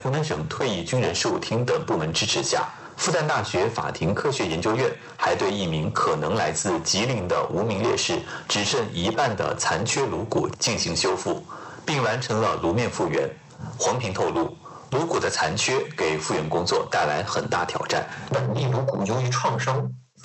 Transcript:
河南省退役军人事务厅等部门支持下，复旦大学法庭科学研究院还对一名可能来自吉林的无名烈士只剩一半的残缺颅骨进行修复，并完成了颅面复原。黄平透露，颅骨的残缺给复原工作带来很大挑战。 本地颅骨由于创伤